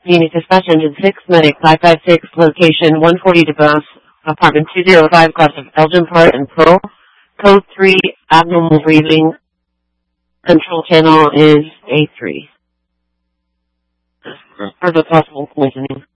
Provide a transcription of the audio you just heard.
Unit Dispatch Engine 6, Medic 556, location 140 DeBoss, apartment 205, cross of Elgin Park and Pearl. Code 3, abnormal breathing. Control channel is A3. For the possible poisoning.